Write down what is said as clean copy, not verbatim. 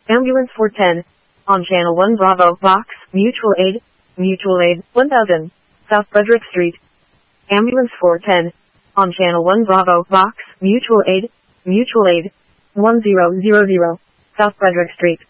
Ambulance 410. On Channel 1 Bravo, Box, Mutual Aid, 1000, South Frederick Street. Ambulance 410. On Channel 1 Bravo, Box, Mutual Aid, 1000, South Frederick Street.